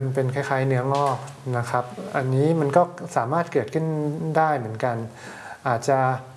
มันเป็นคล้ายๆเนื้องอกนะครับอันนี้มันก็สามารถเกิดขึ้นได้เหมือนกันอาจจะ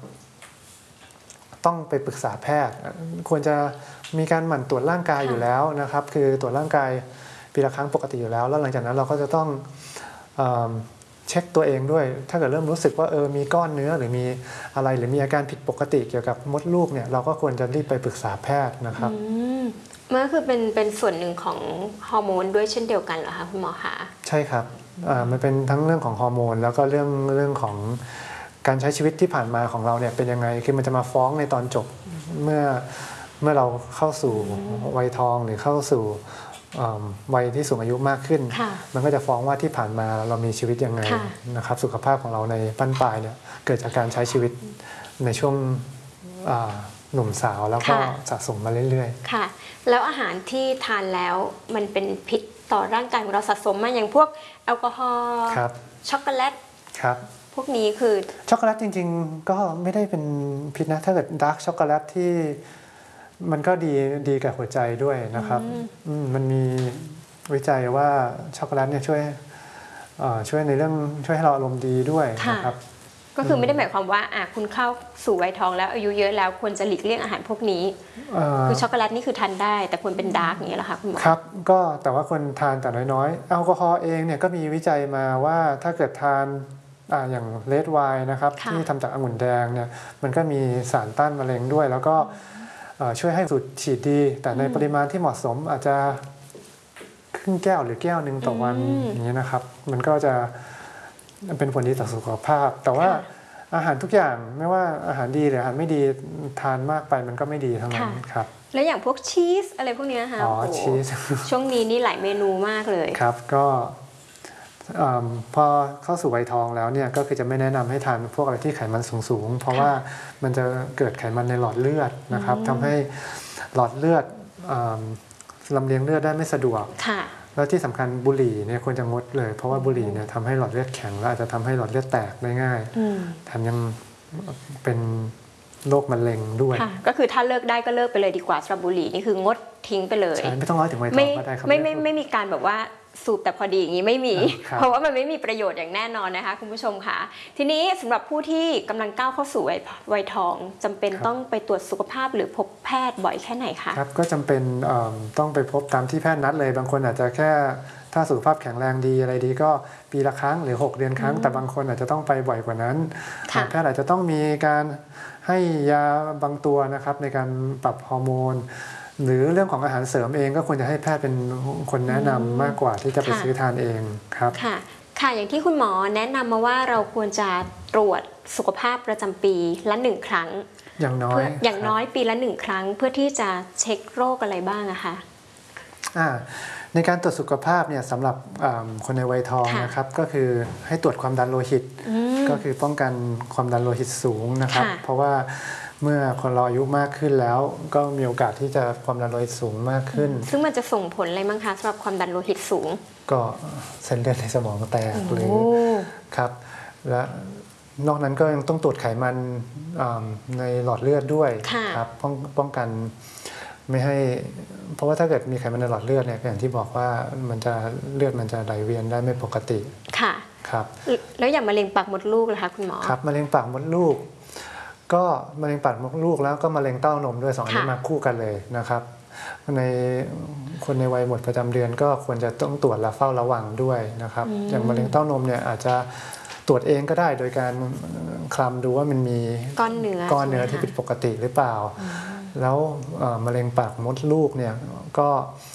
ต้องไปปรึกษาแพทย์ควรจะมีการหมั่นตรวจร่างกายอยู่แล้วนะครับคือตรวจร่างกายปีละครั้งปกติอยู่แล้วแล้วหลังจากนั้นเราก็จะต้องเช็คตัวเองด้วยถ้าเกิดเริ่มรู้สึกว่ามีก้อนเนื้อหรือมีอะไรหรือมีอาการผิดปกติเกี่ยวกับมดลูกเนี่ยเราก็ควรจะรีบไปปรึกษาแพทย์นะครับมันก็คือเป็นส่วนหนึ่งของฮอร์โมนด้วยเช่นเดียวกันเหรอคะคุณหมอคะใช่ครับมันเป็นทั้งเรื่องของฮอร์โมนแล้วก็เรื่องของการใช้ชีวิตที่ผ่านมาของเราเนี่ยเป็นยังไงคือมันจะมาฟ้องในตอนจบเมื่อเราเข้าสู่วัยทองหรือเข้าสู่วัยที่สูงอายุมากขึ้นมันก็จะฟ้องว่าที่ผ่านมาเรามีชีวิตยังไงนะครับสุขภาพของเราในบั้นปลายเนี่ยเกิดจากการใช้ชีวิตในช่วงหนุ่มสาวแล้วก็สะสมมาเรื่อยๆค่ะแล้วอาหารที่ทานแล้วมันเป็นพิษต่อร่างกายของเราสะสมมาอย่างพวกแอลกอฮอล์ช็อกโกแลตพวกนี้คือช็อกโกแลตจริงๆก็ไม่ได้เป็นพิษนะถ้าเกิดดาร์กช็อกโกแลตที่มันก็ดีกับหัวใจด้วยนะครับมันมีวิจัยว่าช็อกโกแลตเนี่ยช่วยในเรื่องช่วยให้เราอารมณ์ดีด้วยนะครับก็คือไม่ได้หมายความว่าคุณเข้าสู่วัยทองแล้วอายุเยอะแล้วควรจะหลีกเลี่ยงอาหารพวกนี้คือช็อกโกแลตนี่คือทานได้แต่ควรเป็นดาร์กอย่างนี้เหรอคะคุณหมอครับก็แต่ว่าควรทานแต่น้อยๆแอลกอฮอล์เองเนี่ยก็มีวิจัยมาว่าถ้าเกิดทานอย่างเรดไวน์นะครับที่ทำจากองุ่นแดงเนี่ยมันก็มีสารต้านมะเร็งด้วยแล้วก็ช่วยให้สูบฉีดดีแต่ในปริมาณที่เหมาะสมอาจจะครึ่งแก้วหรือแก้วหนึ่งต่อวันอย่างนี้นะครับมันก็จะเป็นผลดีต่อสุขภาพแต่ว่าอาหารทุกอย่างไม่ว่าอาหารดีหรืออาหารไม่ดีทานมากไปมันก็ไม่ดีทั้งนั้นครับแล้วอย่างพวกชีสอะไรพวกนี้นะคะชีสช่วงนี้นี่หลายเมนูมากเลยครับก็พอเข้าสู่วัยทองแล้วเนี่ยก็คือจะไม่แนะนำให้ทานพวกอะไรที่ไขมันสูงเพราะว่ามันจะเกิดไขมันในหลอดเลือดนะครับทำให้หลอดเลือดลำเลียงเลือดได้ไม่สะดวกแล้วที่สำคัญบุหรี่เนี่ยควรจะงดเลยเพราะว่าบุหรี่เนี่ยทำให้หลอดเลือดแข็งแล้วอาจจะทำให้หลอดเลือดแตกได้ง่ายแถมยังเป็นโรคมะเร็งด้วยก็คือถ้าเลิกได้ก็เลิกไปเลยดีกว่าสำหรับบุหรี่นี่คืองดทิ้งไปเลยไม่ต้องรอถึงวัยทองก็ได้ครับไม่มีการแบบว่าสูบแต่พอดีอย่างนี้ไม่มีเพราะว่ามันไม่มีประโยชน์อย่างแน่นอนนะคะคุณผู้ชมค่ะทีนี้สำหรับผู้ที่กำลังก้าวเข้าสู่วัยทองจำเป็นต้องไปตรวจสุขภาพหรือพบแพทย์บ่อยแค่ไหนคะครับก็จำเป็นต้องไปพบตามที่แพทย์นัดเลยบางคนอาจจะแค่ถ้าสุขภาพแข็งแรงดีอะไรดีก็ปีละครั้งหรือ6 เดือนครั้งแต่บางคนอาจจะต้องไปบ่อยกว่านั้นแพทย์อาจจะต้องมีการให้ยาบางตัวนะครับในการปรับฮอร์โมนหรือเรื่องของอาหารเสริมเองก็ควรจะให้แพทย์เป็นคนแนะนำมากกว่าที่จะไปซื้อทานเองครับค่ะอย่างที่คุณหมอแนะนำมาว่าเราควรจะตรวจสุขภาพประจำปีละ1 ครั้งอย่างน้อยปีละ1 ครั้งเพื่อที่จะเช็คโรคอะไรบ้างอะคะในการตรวจสุขภาพเนี่ยสำหรับคนในวัยทองนะครับก็คือให้ตรวจความดันโลหิตก็คือป้องกันความดันโลหิตสูงนะครับเพราะว่าเมื่อคนเราอายุมากขึ้นแล้วก็มีโอกาสที่จะความดันโลหิตสูงมากขึ้นซึ่งมันจะส่งผลอะไรบ้างคะสำหรับความดันโลหิตสูงก็เส้นเลือดในสมองแตกหรือครับและนอกนั้นก็ยังต้องตรวจไขมันในหลอดเลือดด้วยครับป้องกันไม่ให้เพราะว่าถ้าเกิดมีไขมันในหลอดเลือดเนี่ยอย่างที่บอกว่าเลือดมันจะไหลเวียนได้ไม่ปกติค่ะครับแล้วอย่างมะเร็งปากมดลูกล่ะคะคุณหมอครับมะเร็งปากมดลูกก็มะเร็งปากมดลูกแล้วก็มะเร็งเต้านมด้วย2 อันนี้มาคู่กันเลยนะครับในคนในวัยหมดประจำเดือนก็ควรจะต้องตรวจและเฝ้าระวังด้วยนะครับอย่างมะเร็งเต้านมเนี่ยอาจจะตรวจเองก็ได้โดยการคลำดูว่ามันมีก้อนเนื้อที่ผิดปกติหรือเปล่าแล้วมะเร็งปากมดลูกเนี่ยก็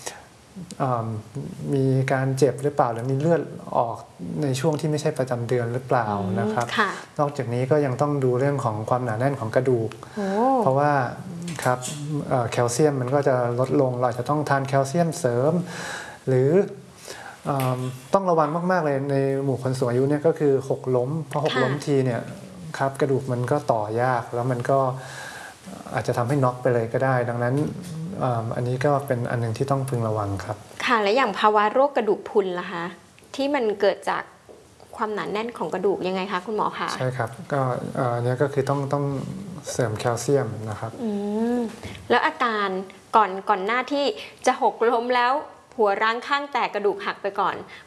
มีการเจ็บหรือเปล่าหรือมีเลือดออกในช่วงที่ไม่ใช่ประจำเดือนหรือเปล่านะครับนอกจากนี้ก็ยังต้องดูเรื่องของความหนาแน่นของกระดูกเพราะว่าครับแคลเซียมมันก็จะลดลงเราจะต้องทานแคลเซียมเสริมหรือต้องระวังมากๆเลยในหมู่คนสูงอายุเนี่ยก็คือหกล้มเพราะหกล้มทีเนี่ยครับกระดูกมันก็ต่อยากแล้วมันก็อาจจะทำให้น็อกไปเลยก็ได้ดังนั้นอันนี้ก็เป็นอันหนึ่งที่ต้องพึงระวังครับค่ะและอย่างภาวะโรคกระดูกพรุนล่ะคะที่มันเกิดจากความหนาแน่นของกระดูกยังไงคะคุณหมอคะใช่ครับก็เนี่ยก็คือต้องเสริมแคลเซียมนะครับแล้วอาการก่อนหน้าที่จะหกล้มแล้วหัวร้างข้างแตกกระดูกหักไปก่อน